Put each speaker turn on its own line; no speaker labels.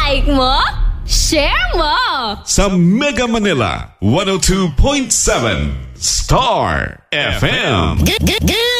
Like mo? Share mo!
Sa Mega Manila 102.7 Star FM.
Good